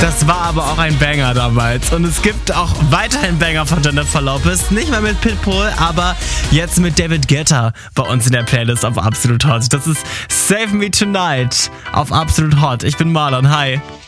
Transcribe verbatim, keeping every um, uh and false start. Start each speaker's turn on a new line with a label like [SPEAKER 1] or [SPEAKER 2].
[SPEAKER 1] Das war aber auch ein Banger damals. Und es gibt auch weiterhin Banger von Jennifer Lopez. Nicht mehr mit Pitbull, aber jetzt mit David Guetta bei uns in der Playlist auf Absolut Hot. Das ist Save Me Tonight auf Absolut Hot. Ich bin Marlon. Hi.